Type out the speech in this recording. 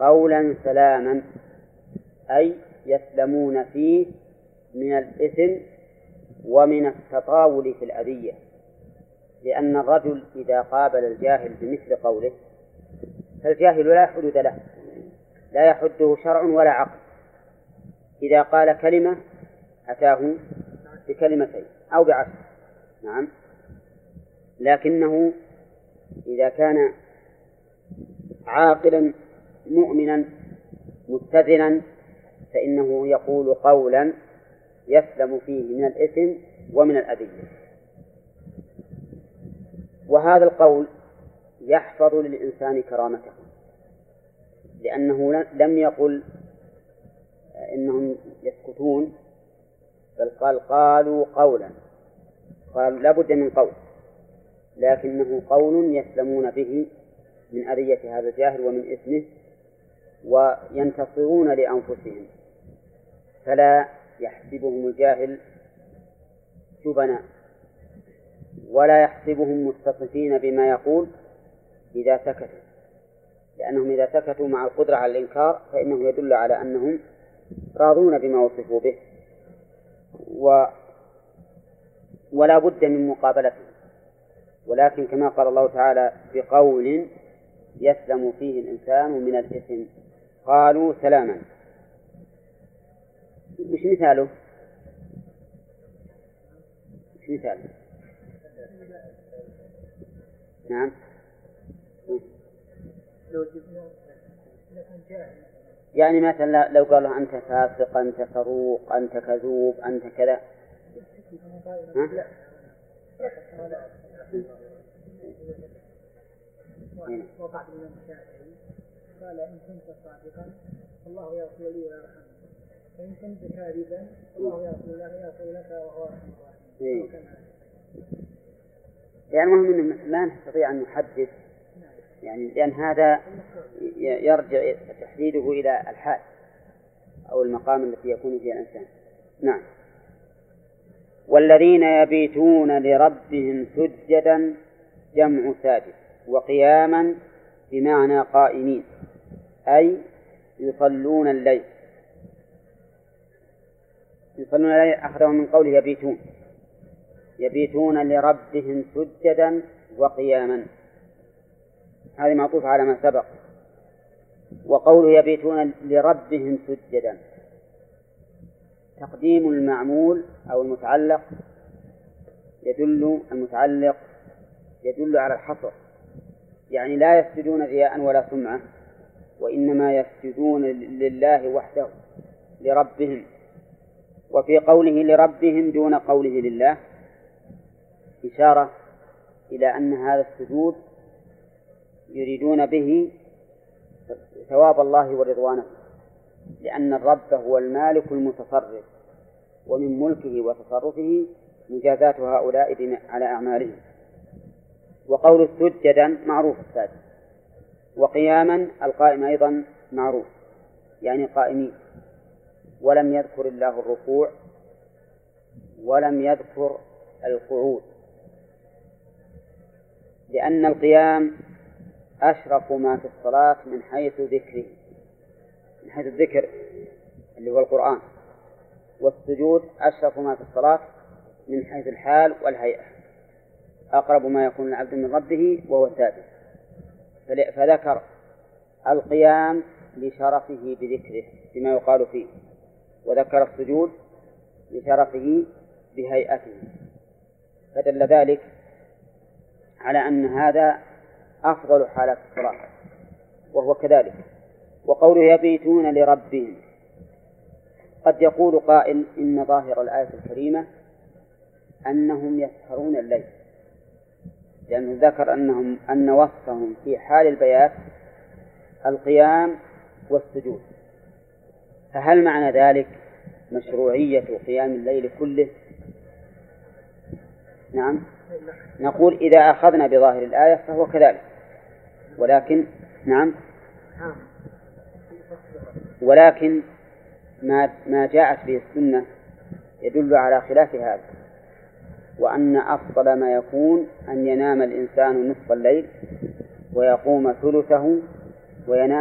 قولا سلاما، أي يسلمون فيه من الإثم ومن التطاول في الأذية، لأن الرجل إذا قابل الجاهل بمثل قوله فالجاهل لا حدود له، لا يحده شرع ولا عقل. إذا قال كلمة أتاه بكلمتين أو بعشر، نعم. لكنه إذا كان عاقلا مؤمنا متزنا فإنه يقول قولا يسلم فيه من الإثم ومن الأذية. وهذا القول يحفظ للإنسان كرامته، لأنه لم يقل إنهم يسكتون، بل قالوا قولا، قال لا بد من قول، لكنه قول يسلمون به من أذية هذا الجاهل ومن إثمه، وينتصرون لأنفسهم، فلا يحسبهم الجاهل جبنا، ولا يحسبهم متصفين بما يقول إذا سكتوا، لأنهم إذا سكتوا مع القدرة على الإنكار فإنه يدل على أنهم راضون بما وصفوا به، ولا بد من مقابلته. ولكن كما قال الله تعالى بقول يسلم فيه الإنسان من الإثم، قالوا سلاما. مش مثاله؟ مش مثاله؟ نعم. يعني مثلا لو قال له أنت فاسق، أنت فروق، أنت كذوب، أنت كذا، ها؟ وقع الإمام الشافعي قال إن كنت صادقا الله يغفر لي ويرحمني، وإن كنت كاذبا الله يغفر لك وهو أرحم الراحمين. يعني المهم أن ما نستطيع أن نحدد، يعني لأن هذا يرجع تحديده إلى الحال أو المقام التي يكون فيه الإنسان. نعم. والذين يبيتون لربهم سجدا جمع ساجد، وقياما بمعنى قائمين، أي يصلون الليل. يصلون الليل أخذوا من قوله يبيتون، يبيتون لربهم سجدا وقياما، هذه معطوف على ما سبق. وقوله يبيتون لربهم سجدا، تقديم المعمول أو المتعلق يدل على الحصر، يعني لا يسجدون رياء ولا سمعة، وإنما يسجدون لله وحده لربهم. وفي قوله لربهم دون قوله لله إشارة إلى أن هذا السجود يريدون به ثواب الله ورضوانه، لأن الرب هو المالك المتصرف، ومن ملكه وتصرفه مجازات هؤلاء على أعمالهم. وقول سجدا معروف الساجد، وقياما القائم أيضا معروف، يعني قائمين. ولم يذكر الله الركوع ولم يذكر القعود، لأن القيام أشرف ما في الصلاة من حيث ذكره، من حيث الذكر اللي هو القرآن، والسجود أشرف ما في الصلاة من حيث الحال والهيئة، أقرب ما يكون العبد من ربه وهو ساجد، فذكر القيام لشرفه بذكره بما يقال فيه، وذكر السجود لشرفه بهيئته، فدل ذلك على أن هذا أفضل حالات الصلاة، وهو كذلك. وقوله يبيتون لربهم، قد يقول قائل إن ظاهر الآية الكريمة أنهم يسهرون الليل، لأنه ذكر أن وصفهم في حال البيات القيام والسجود، فهل معنى ذلك مشروعية قيام الليل كله؟ نعم، نقول إذا أخذنا بظاهر الآية فهو كذلك، ولكن نعم، ولكن ما جاءت به السنة يدل على خلاف هذا، وأن أفضل ما يكون أن ينام الإنسان نصف الليل ويقوم ثلثه وينام